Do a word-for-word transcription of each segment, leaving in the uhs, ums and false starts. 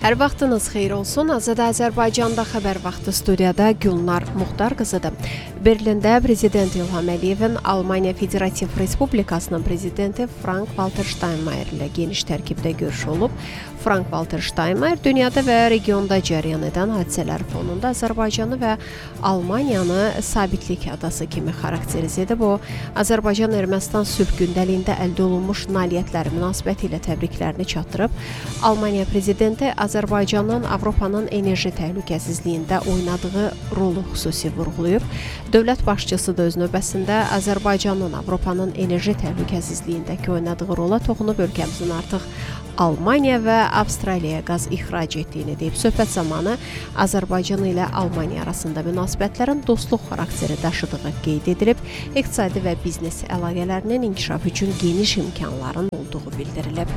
Hər vaxtınız xeyir olsun. Azad Azərbaycanda xəbər vaxtı studiyada Gülnar Muxtar qızıdır. Berlində Prezident İlham Əliyevin Almaniya Federativ Respublikasının prezidenti Frank-Walter Steinmeier ilə geniş tərkibdə görüş olub. Frank-Walter Steinmeier dünyada və regionda cərəyan edən hadisələr fonunda Azərbaycanı və Almaniyanı sabitlik adası kimi xarakterizə edib. O, Azərbaycan-Ermənistan sülh gündəliyində əldə olunmuş nailiyyətləri münasibəti ilə təbriklərini çatdırıb. Almaniya prezidenti Azərbaycanın Avropanın enerji təhlükəsizliyində oynadığı rolu xüsusi vurğulayıb. Dövlət başçısı da öz növbəsində Azərbaycanın Avropanın enerji təhlükəsizliyindəki oynadığı rola toxunub ölkəmizin artıq Almaniya və Avstraliyaya qaz ixrac etdiyini deyib. Söhbət zamanı Azərbaycan ilə Almaniya arasında münasibətlərin dostluq xarakteri daşıdığı qeyd edilib. İqtisadi və biznes əlaqələrinin inkişafı üçün geniş imkanların olduğu bildirilib.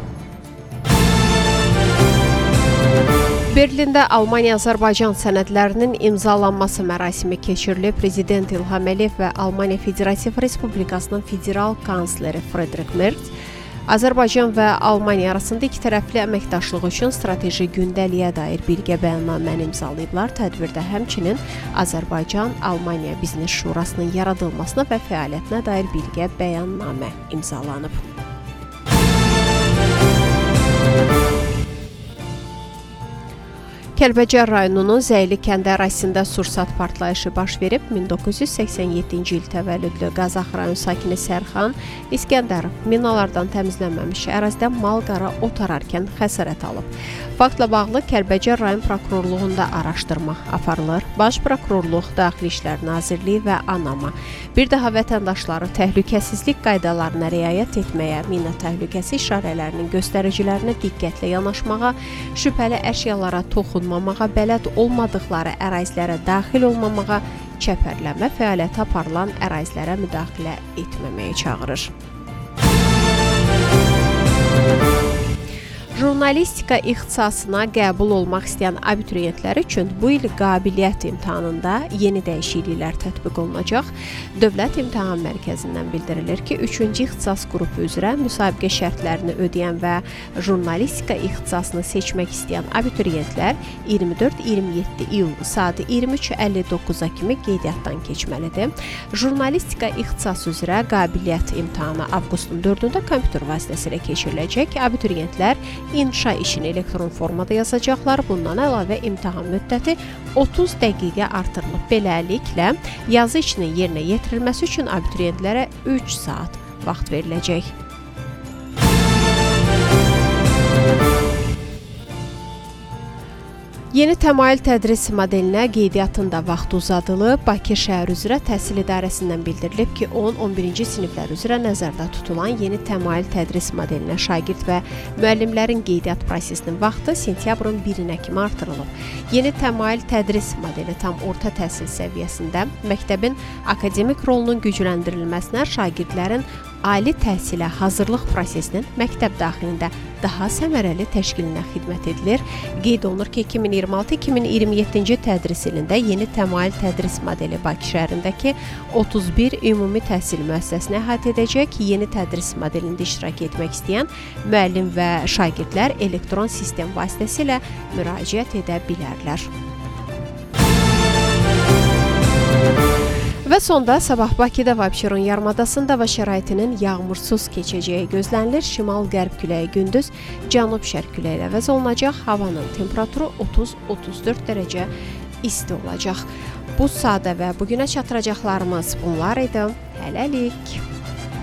Berlində Almaniya-Azərbaycan sənədlərinin imzalanması mərasimi keçirilib. Prezident İlham Əliyev və Almaniya Federativ Respublikasının federal kansleri Friedrich Merz Azərbaycan və Almaniya arasında iki tərəfli əməkdaşlıq üçün strateji gündəliyə dair birgə bəyannaməni imzalayıblar. Tədbirdə həmçinin Azərbaycan-Almaniya Biznes Şurasının yaradılmasına və fəaliyyətinə dair birgə bəyannamə imzalanıb. Kəlbəcər rayonunun Zəyli kəndi ərazisində sursat partlayışı baş verib. min doqquz yüz səksən yeddinci il təvəllüdlü Qazax rayon sakini Sərxan İskəndərov minalardan təmizlənməmiş ərazidə mal-qara ot ararkən xəsarət alıb. Faktla bağlı Kəlbəcər rayon prokurorluğunda araşdırma aparılır. Baş prokurorluq, Daxili İşlər Nazirliyi və ANAMA bir daha vətəndaşları təhlükəsizlik qaydalarına riayət etməyə, mina təhlükəsi işarələrinin göstəricilərinə diqqətlə yanaşmağa, şübhəli əşyalara toxunmamağa, bələd olmadıqları ərazilərə daxil olmamağa, çəpərlənmə fəaliyyəti aparılan ərazilərə müdaxilə etməməyə çağırır. Jurnalistika ixtisasına qəbul olmaq istəyən abituriyentlər üçün bu il qabiliyyət imtahanında yeni dəyişikliklər tətbiq olunacaq. Dövlət İmtahan Mərkəzindən bildirilir ki, üçüncü ixtisas qrupu üzrə müsabiqə şərtlərini ödəyən və jurnalistika ixtisasını seçmək istəyən abituriyentlər iyirmi dörd iyirmi yeddi iyul saat iyirmi üç əlli doqquza kimi qeydiyyatdan keçməlidir. Jurnalistika ixtisası üzrə qabiliyyət imtahanı avqustun dördündə kompüter vasitəsilə keçiriləcək. Abituriyentlər İnşa işini elektron formada yazacaqlar. Bundan əlavə imtahan müddəti otuz dəqiqə artırılıb. Beləliklə, yazı işinin yerinə yetirilməsi üçün abituriyentlərə üç saat vaxt veriləcək. Yeni təmayül tədris modelinə qeydiyyatın da vaxt uzadılıb. Bakı şəhər üzrə təhsil idarəsindən bildirilib ki, on on birinci siniflər üzrə nəzərdə tutulan yeni təmayül tədris modelinə şagird və müəllimlərin qeydiyyat prosesinin vaxtı sentyabrın birinə kimi artırılıb. Yeni təmayül tədris modeli tam orta təhsil səviyyəsində məktəbin akademik rolunun gücləndirilməsinə, şagirdlərin ali təhsilə hazırlıq prosesinin məktəb daxilində daha səmərəli təşkilinə xidmət edilir. Qeyd olunur ki, iki min iyirmi altı iki min iyirmi yeddinci tədris ilində yeni təmayül tədris modeli Bakı şəhərindəki otuz bir ümumi təhsil müəssisəsini əhatə edəcək. Yeni tədris modelində iştirak etmək istəyən müəllim və şagirdlər elektron sistem vasitəsilə müraciət edə bilərlər. Və sonda sabah Bakıda və Abşeron yarımadasında hava şəraitinin yağmursuz keçəcəyi gözlənilir. Şimal-qərb küləyi gündüz, cənub-şərq küləyi ilə əvəz olunacaq. Havanın temperaturu otuz otuz dörd dərəcə isti olacaq. Bu sadə və bugünə çatdıracaqlarımız bunlar idi. Hələlik.